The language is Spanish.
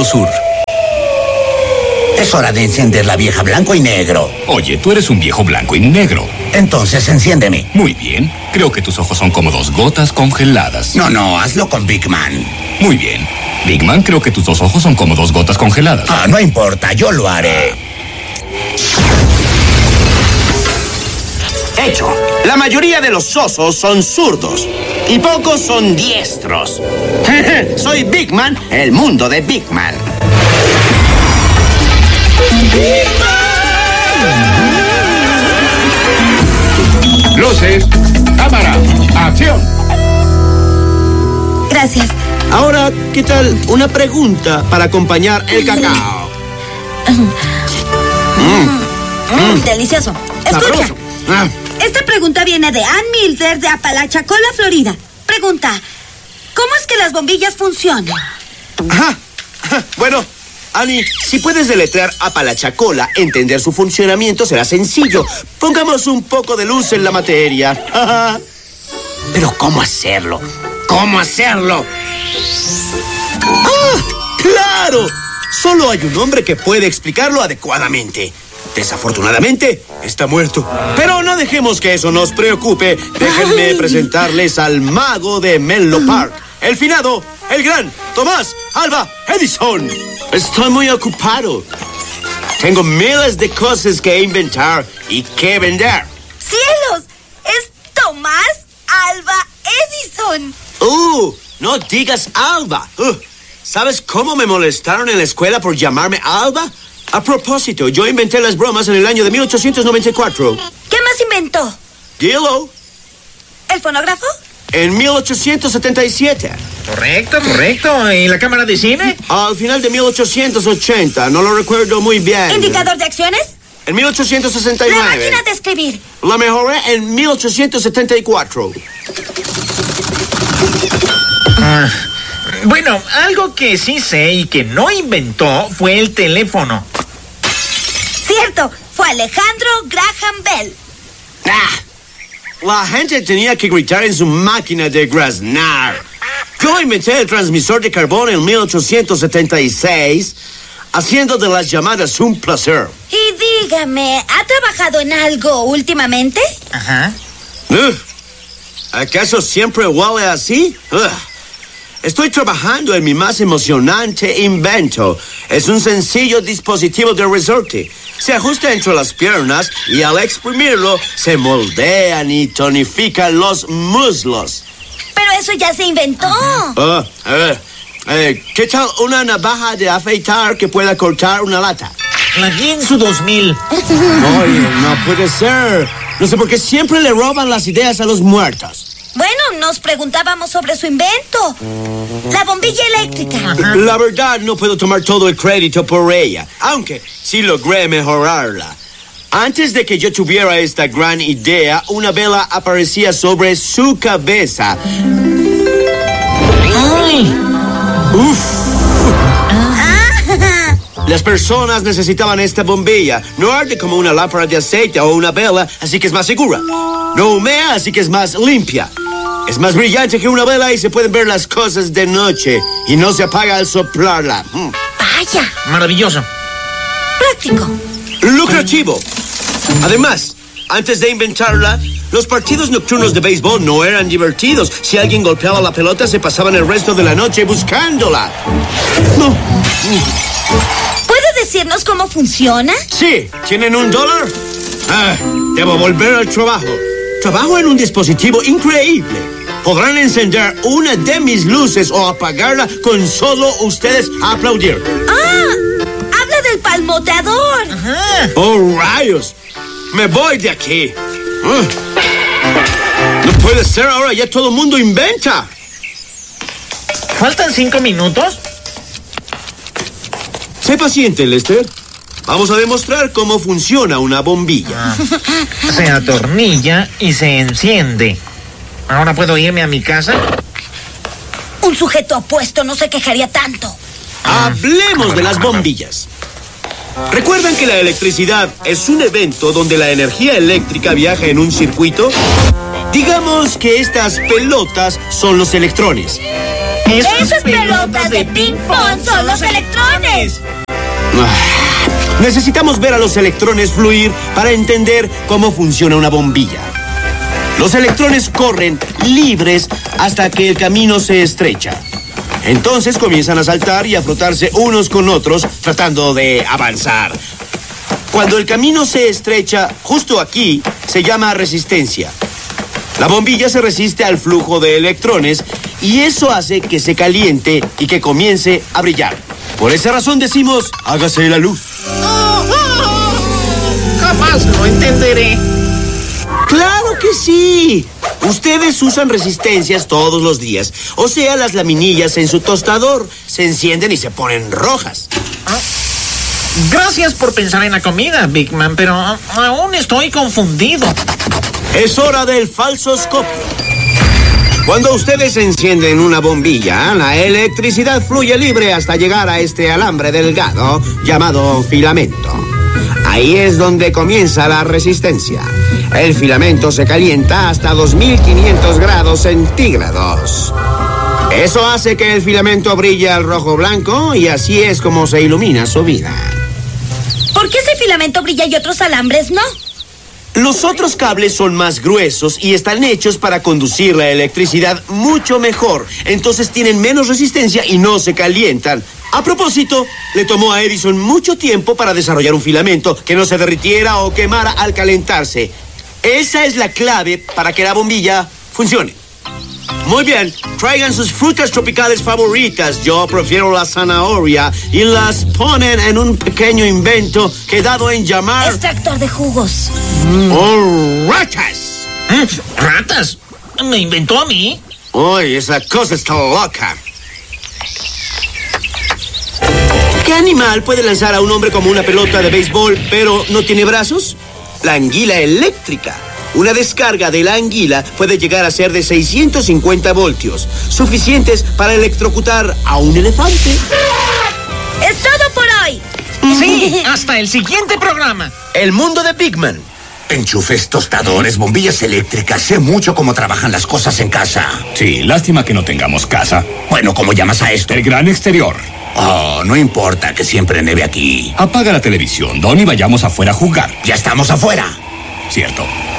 Polo Sur. Es hora de encender la vieja blanco y negro. Oye, tú eres un viejo blanco y negro. Entonces, enciéndeme. Muy bien. Creo que tus ojos son como 2 gotas congeladas. No, hazlo con Big Man. Muy bien. Big Man, creo que tus 2 ojos son como 2 gotas congeladas. No importa, yo lo haré. Hecho. La mayoría de los osos son zurdos y pocos son diestros. Soy Big Man, el mundo de Big Man. Luces, cámara, acción. Gracias. Ahora, ¿qué tal una pregunta para acompañar el cacao? Delicioso. Escucha. Sabroso. Esta pregunta viene de Ann Milder de Apalachicola, Florida. Pregunta, ¿cómo es que las bombillas funcionan? Ajá. Bueno, Annie, si puedes deletrear Apalachicola, entender su funcionamiento será sencillo. Pongamos un poco de luz en la materia. Pero ¿cómo hacerlo? ¿Cómo hacerlo? ¡Ah! ¡Claro! Solo hay un hombre que puede explicarlo adecuadamente. Desafortunadamente, está muerto. Pero no dejemos que eso nos preocupe. Déjenme presentarles al mago de Menlo Park. El finado, el gran Tomás Alva Edison. Estoy muy ocupado. Tengo miles de cosas que inventar y que vender. ¡Cielos! ¡Es Tomás Alva Edison! No digas Alba. ¿Sabes cómo me molestaron en la escuela por llamarme Alba? A propósito, yo inventé las bromas en el año de 1894. ¿Qué más inventó? Dilo. ¿El fonógrafo? En 1877. Correcto. ¿Y la cámara de cine? Al final de 1880, no lo recuerdo muy bien. ¿Indicador de acciones? En 1869. La máquina de escribir. La mejoré en 1874. Bueno, algo que sí sé y que no inventó fue el teléfono. Cierto, fue Alejandro Graham Bell. La gente tenía que gritar en su máquina de graznar. Yo inventé el transmisor de carbón en 1876, haciendo de las llamadas un placer. Y dígame, ¿ha trabajado en algo últimamente? Ajá. ¿Acaso siempre huele así? Estoy trabajando en mi más emocionante invento. Es un sencillo dispositivo de resorte. Se ajusta entre las piernas y al exprimirlo se moldean y tonifican los muslos. Pero eso ya se inventó. ¿Qué tal una navaja de afeitar que pueda cortar una lata? La Ginsu 2000. Oye, no puede ser. No sé por qué siempre le roban las ideas a los muertos. Bueno, nos preguntábamos sobre su invento. La bombilla eléctrica. La verdad, no puedo tomar todo el crédito por ella, aunque sí logré mejorarla. Antes de que yo tuviera esta gran idea, una vela aparecía sobre su cabeza. ¡Ay! Las personas necesitaban esta bombilla. No arde como una lámpara de aceite o una vela, así que es más segura. No humea, así que es más limpia. Es más brillante que una vela y se pueden ver las cosas de noche. Y no se apaga al soplarla. Vaya. Maravilloso. Práctico. Lucrativo. Además, antes de inventarla, los partidos nocturnos de béisbol no eran divertidos. Si alguien golpeaba la pelota, se pasaban el resto de la noche buscándola. No. ¿Puede decirnos cómo funciona? Sí. ¿Tienen $1? Debo volver al trabajo. Trabajo en un dispositivo increíble. Podrán encender una de mis luces o apagarla con solo ustedes aplaudir. Habla del palmoteador. Ajá. ¡Oh, rayos! ¡Me voy de aquí! No puede ser, ahora ya todo el mundo inventa. ¿Faltan 5 minutos? Sé paciente, Lester. Vamos a demostrar cómo funciona una bombilla. Se atornilla y se enciende. ¿Ahora puedo irme a mi casa? Un sujeto apuesto no se quejaría tanto. Hablemos de las bombillas. ¿Recuerdan que la electricidad es un evento donde la energía eléctrica viaja en un circuito? Digamos que estas pelotas son los electrones. Esas pelotas de ping-pong son los electrones. Necesitamos ver a los electrones fluir para entender cómo funciona una bombilla. Los electrones corren libres hasta que el camino se estrecha. Entonces comienzan a saltar y a frotarse unos con otros, tratando de avanzar. Cuando el camino se estrecha, justo aquí, se llama resistencia. La bombilla se resiste al flujo de electrones y eso hace que se caliente y que comience a brillar. Por esa razón decimos, hágase la luz. Jamás lo entenderé. ¡Claro que sí! Ustedes usan resistencias todos los días. O sea, las laminillas en su tostador se encienden y se ponen rojas. Gracias por pensar en la comida, Big Man, pero aún estoy confundido. Es hora del falsoscopio. Cuando ustedes encienden una bombilla, la electricidad fluye libre hasta llegar a este alambre delgado llamado filamento. Ahí es donde comienza la resistencia. El filamento se calienta hasta 2500 grados centígrados. Eso hace que el filamento brille al rojo blanco y así es como se ilumina su vida. ¿Por qué ese filamento brilla y otros alambres no? Los otros cables son más gruesos y están hechos para conducir la electricidad mucho mejor. Entonces tienen menos resistencia y no se calientan. A propósito, le tomó a Edison mucho tiempo para desarrollar un filamento que no se derritiera o quemara al calentarse. Esa es la clave para que la bombilla funcione. Muy bien, traigan sus frutas tropicales favoritas. Yo prefiero la zanahoria y las ponen en un pequeño invento que he dado en llamar... Extractor de jugos. ¡Oh, ratas! ¿Ratas? ¿Me inventó a mí? ¡Uy, esa cosa está loca! ¿Qué animal puede lanzar a un hombre como una pelota de béisbol, pero no tiene brazos? La anguila eléctrica. Una descarga de la anguila puede llegar a ser de 650 voltios, suficientes para electrocutar a un elefante. ¡Es todo por hoy! Sí, hasta el siguiente programa. El mundo de Big Man. Enchufes, tostadores, bombillas eléctricas. Sé mucho cómo trabajan las cosas en casa. Sí, lástima que no tengamos casa. Bueno, ¿cómo llamas a esto? El gran exterior. Oh, no importa que siempre neve aquí. Apaga la televisión, Don, y vayamos afuera a jugar. Ya estamos afuera. Cierto.